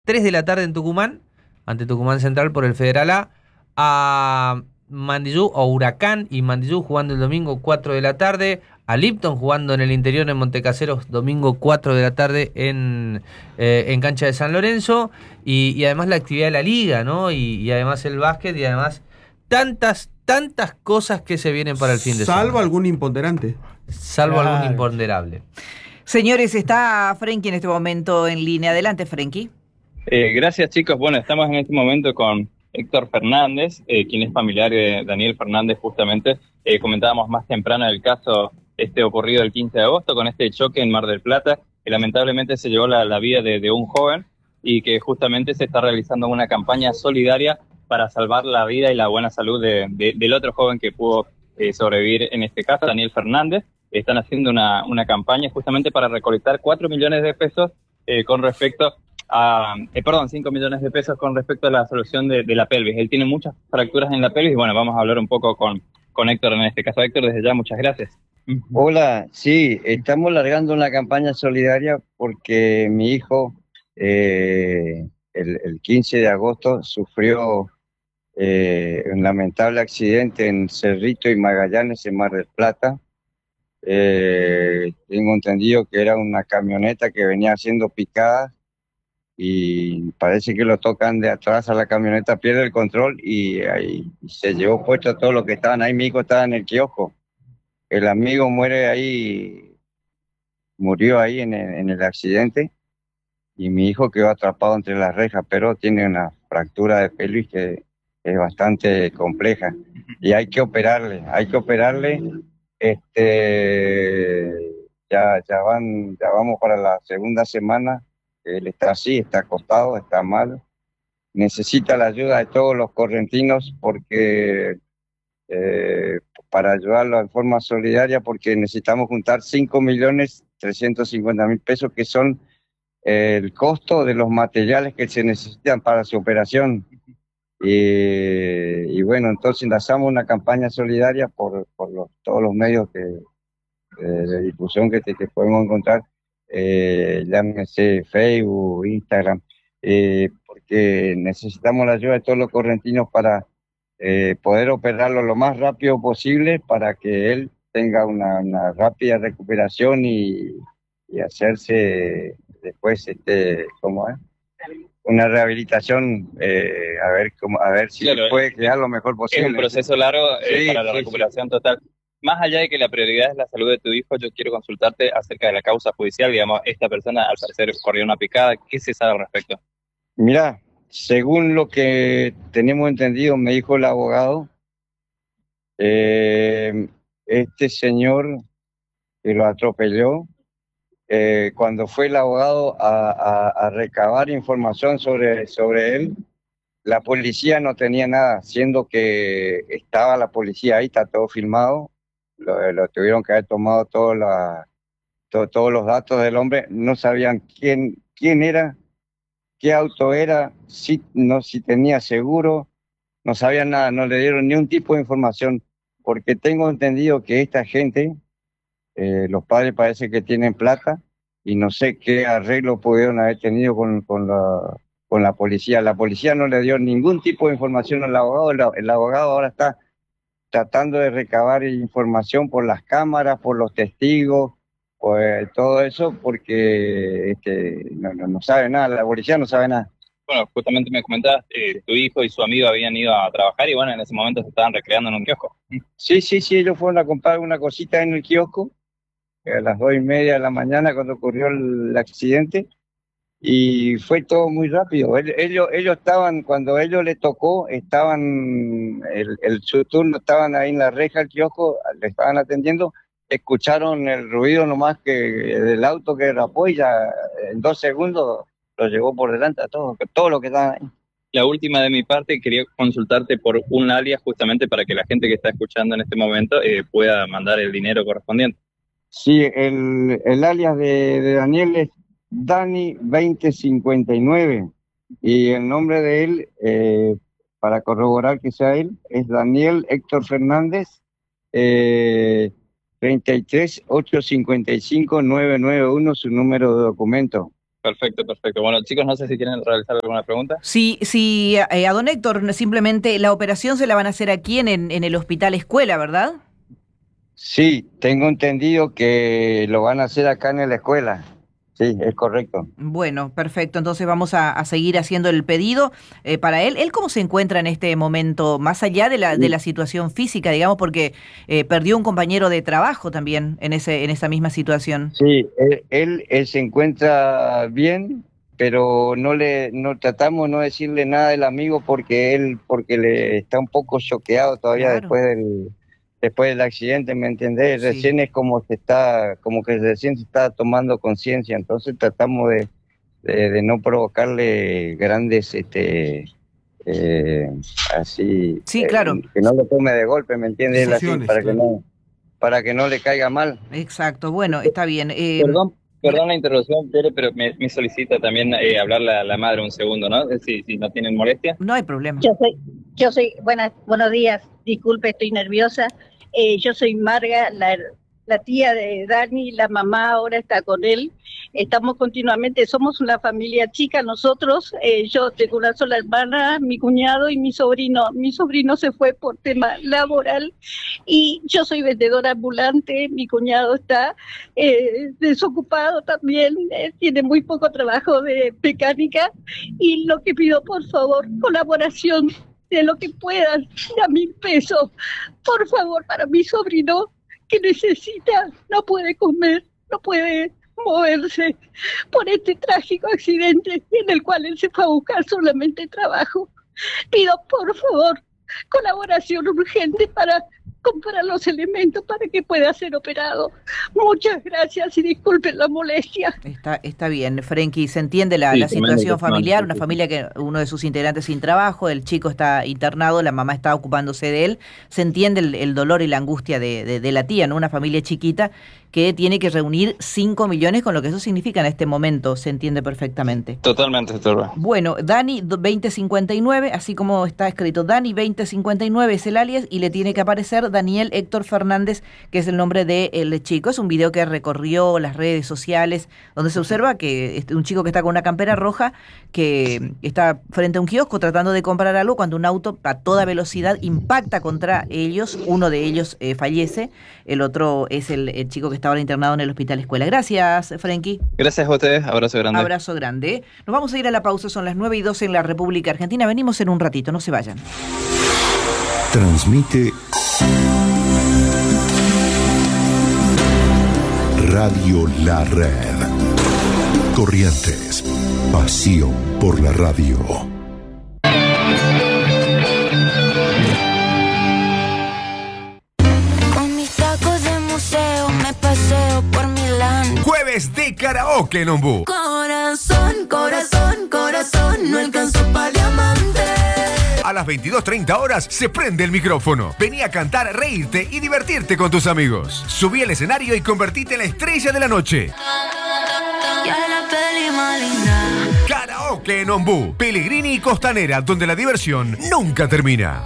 3 de la tarde en Tucumán, ante Tucumán Central por el Federal A Mandillú o Huracán y Mandillú jugando el domingo 4 de la tarde, a Lipton jugando en el interior en Montecaseros domingo 4 de la tarde en cancha de San Lorenzo, y además la actividad de la liga, ¿no? Y además el básquet y además tantas cosas que se vienen para el fin de Salvo semana, algún imponderante. salvo algún Claro. imponderable. Señores, está Frenkie en este momento en línea. Adelante, Frenkie. Gracias, chicos. Bueno, estamos en este momento con Héctor Fernández, quien es familiar de Daniel Fernández justamente. Comentábamos más temprano el caso ocurrido el 15 de agosto con este choque en Mar del Plata, que lamentablemente se llevó la vida de un joven y que justamente se está realizando una campaña solidaria para salvar la vida y la buena salud del otro joven que pudo sobrevivir en este caso, Daniel Fernández. Están haciendo una campaña justamente para recolectar 4 millones de pesos con respecto perdón, 5 millones de pesos con respecto a la solución de la pelvis. Él tiene muchas fracturas en la pelvis y bueno, vamos a hablar un poco con Héctor en este caso. Héctor, desde ya, muchas gracias. Hola, sí, estamos largando una campaña solidaria porque mi hijo el 15 de agosto sufrió un lamentable accidente en Cerrito y Magallanes, en Mar del Plata. Tengo entendido que era una camioneta que venía siendo picada y parece que lo tocan de atrás a la camioneta, pierde el control y ahí se llevó puesto a todos los que estaban ahí. Mi hijo estaba en el kiosco. El amigo muere ahí, murió ahí en el accidente y mi hijo quedó atrapado entre las rejas, pero tiene una fractura de pelvis que es bastante compleja y hay que operarle. Ya vamos para la segunda semana. Él está así, está acostado, está mal. Necesita la ayuda de todos los correntinos porque eh, para ayudarlo en forma solidaria, porque necesitamos juntar 5.350.000 pesos, que son el costo de los materiales que se necesitan para su operación. Y bueno, entonces lanzamos una campaña solidaria por todos los medios de difusión que podemos encontrar, llámese Facebook, Instagram, porque necesitamos la ayuda de todos los correntinos para poder operarlo lo más rápido posible para que él tenga una rápida recuperación y hacerse después, ¿cómo es? Una rehabilitación, a ver si Claro, se puede quedar lo mejor es posible. un proceso largo Sí, para la sí, recuperación total. Más allá de que la prioridad es la salud de tu hijo, yo quiero consultarte acerca de la causa judicial. Digamos, esta persona al parecer corrió una picada. ¿Qué se sabe al respecto? Mira, según lo que tenemos entendido, me dijo el abogado, eh, este señor que lo atropelló, cuando fue el abogado a recabar información sobre él, la policía no tenía nada, siendo que estaba la policía ahí, está todo filmado, lo tuvieron que haber tomado todos los datos del hombre, no sabían quién era, qué auto era, si tenía seguro, no sabían nada, no le dieron ni un tipo de información, porque tengo entendido que esta gente, los padres parece que tienen plata y no sé qué arreglo pudieron haber tenido con la policía. La policía no le dio ningún tipo de información al abogado, el abogado ahora está tratando de recabar información por las cámaras, por los testigos, pues todo eso, porque no sabe nada, la policía no sabe nada. Bueno, justamente me comentabas, tu hijo y su amigo habían ido a trabajar y bueno, en ese momento se estaban recreando en un kiosco. Sí, sí, sí, ellos fueron a comprar una cosita en el kiosco a las 2:30 de la mañana cuando ocurrió el accidente y fue todo muy rápido. Ellos estaban, cuando a ellos les tocó, su turno, estaban ahí en la reja del kiosco, le estaban atendiendo, escucharon el ruido nomás del auto que derrapó y ya en 2 segundos lo llevó por delante a todo lo que estaban ahí. La última de mi parte, quería consultarte por un alias justamente para que la gente que está escuchando en este momento pueda mandar el dinero correspondiente. Sí, el alias de Daniel es Dani2059 y el nombre de él, para corroborar que sea él, es Daniel Héctor Fernández, 33 855 991, su número de documento. Perfecto. Bueno, chicos, no sé si quieren realizar alguna pregunta. Sí, a don Héctor, simplemente la operación se la van a hacer aquí en el hospital escuela, ¿verdad? Sí, tengo entendido que lo van a hacer acá en la escuela. Sí, es correcto. Bueno, perfecto. Entonces vamos a seguir haciendo el pedido para él. ¿Él cómo se encuentra en este momento, más allá de la situación física, digamos, porque perdió un compañero de trabajo también en esa misma situación? Sí, él se encuentra bien, pero no tratamos de no decirle nada del amigo porque le está un poco choqueado todavía Claro. después del accidente, ¿me entendés? Sí. Recién es como que recién se está tomando conciencia, entonces tratamos de no provocarle grandes así, Sí, claro. que no lo tome de golpe, ¿me entiendes? Así, Decisiones, para que no le caiga mal. Exacto. Bueno, está bien. Perdón la interrupción, Tere, pero me solicita también hablarle a la madre un segundo, ¿no? Si no tienen molestia. No hay problema. Yo soy, buenos días, disculpe, estoy nerviosa. Yo soy Marga, la tía de Dani, la mamá ahora está con él. Estamos continuamente, somos una familia chica nosotros. Yo tengo una sola hermana, mi cuñado y mi sobrino. Mi sobrino se fue por tema laboral y yo soy vendedora ambulante. Mi cuñado está desocupado también, tiene muy poco trabajo de mecánica y lo que pido, por favor, colaboración de lo que puedan, de $1,000 pesos, por favor, para mi sobrino que necesita, no puede comer, no puede moverse por este trágico accidente en el cual él se fue a buscar solamente trabajo. Pido, por favor, colaboración urgente para comprar los elementos para que pueda ser operado. Muchas gracias y disculpen la molestia. Está bien, Frenkie, se entiende la situación familiar, una familia que uno de sus integrantes sin trabajo, el chico está internado, la mamá está ocupándose de él, se entiende el dolor y la angustia de la tía, ¿no? Una familia chiquita que tiene que reunir 5 millones con lo que eso significa en este momento, se entiende perfectamente. Totalmente, doctor. Bueno, Dani 2059, así como está escrito, Dani 2059 es el alias y le tiene que aparecer Daniel Héctor Fernández, que es el nombre del chico. Es un video que recorrió las redes sociales, donde se observa que es un chico que está con una campera roja, que está frente a un kiosco tratando de comprar algo, cuando un auto a toda velocidad impacta contra ellos. Uno de ellos fallece, el otro es el chico que está ahora internado en el hospital escuela. Gracias, Frenkie. Gracias a ustedes, abrazo grande. Abrazo grande. Nos vamos a ir a la pausa, son las 9:12 en la República Argentina. Venimos en un ratito, no se vayan. Transmite Radio La Red. Corrientes, pasión por la radio. Jueves de karaoke en Ombú. Corazón, corazón, corazón, no alcanzó para diamante. A las 22:30 horas se prende el micrófono. Vení a cantar, reírte y divertirte con tus amigos. Subí al escenario y convertite en la estrella de la noche. Karaoke en Ombú, Pellegrini y Costanera, donde la diversión nunca termina.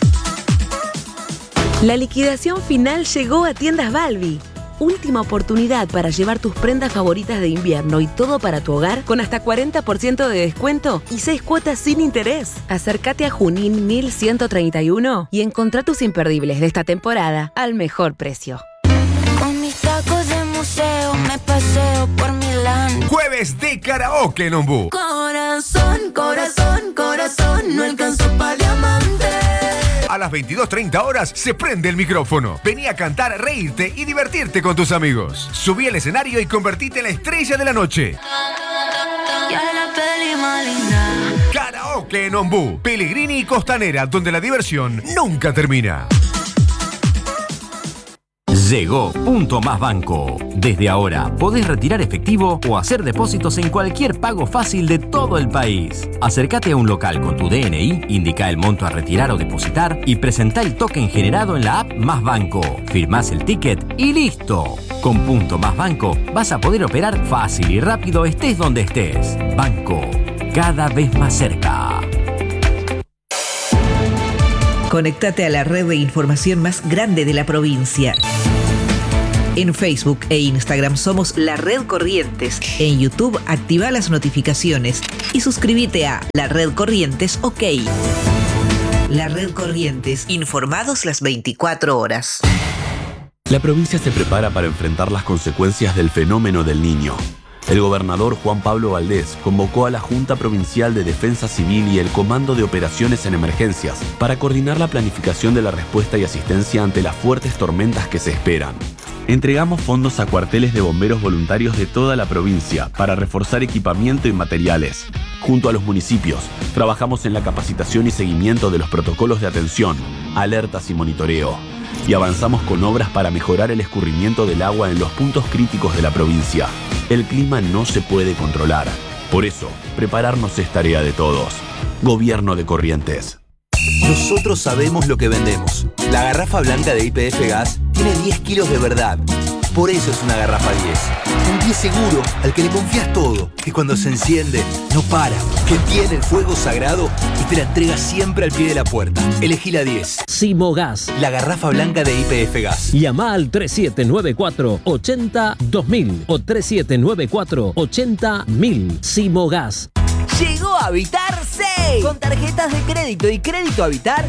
La liquidación final llegó a Tiendas Balbi. Última oportunidad para llevar tus prendas favoritas de invierno y todo para tu hogar con hasta 40% de descuento y 6 cuotas sin interés. Acércate a Junín 1131 y encontrá tus imperdibles de esta temporada al mejor precio. Con mis tacos de museo me paseo por Milán. Jueves de karaoke en Ombú. Corazón, corazón, corazón, no alcanzó para diamante. A las 22:30 horas se prende el micrófono. Vení a cantar, reírte y divertirte con tus amigos. Subí al escenario y convertite en la estrella de la noche. Karaoke en Ombú, Pellegrini y Costanera, donde la diversión nunca termina. Llegó Punto Más Banco. Desde ahora podés retirar efectivo o hacer depósitos en cualquier pago fácil de todo el país. Acércate a un local con tu DNI, indica el monto a retirar o depositar y presentá el token generado en la app Más Banco. Firmás el ticket y listo. Con Punto Más Banco vas a poder operar fácil y rápido estés donde estés. Banco, cada vez más cerca. Conectate a la red de información más grande de la provincia. En Facebook e Instagram somos La Red Corrientes. En YouTube activa las notificaciones y suscríbete a La Red Corrientes OK. La Red Corrientes, informados las 24 horas. La provincia se prepara para enfrentar las consecuencias del fenómeno del Niño. El gobernador Juan Pablo Valdés convocó a la Junta Provincial de Defensa Civil y el Comando de Operaciones en Emergencias para coordinar la planificación de la respuesta y asistencia ante las fuertes tormentas que se esperan. Entregamos fondos a cuarteles de bomberos voluntarios de toda la provincia para reforzar equipamiento y materiales. Junto a los municipios, trabajamos en la capacitación y seguimiento de los protocolos de atención, alertas y monitoreo. Y avanzamos con obras para mejorar el escurrimiento del agua en los puntos críticos de la provincia. El clima no se puede controlar. Por eso, prepararnos es tarea de todos. Gobierno de Corrientes. Nosotros sabemos lo que vendemos. La garrafa blanca de YPF Gas tiene 10 kilos de verdad. Por eso es una garrafa 10. Un 10 seguro al que le confías todo, que cuando se enciende no para, que tiene el fuego sagrado y te la entrega siempre al pie de la puerta. Elegí la 10. Simogas, la garrafa blanca de YPF Gas. Llama al 3794-80-2000 o 3794-80-1000. Simogas. Llegó Habitar 6. Con tarjetas de crédito y crédito Habitar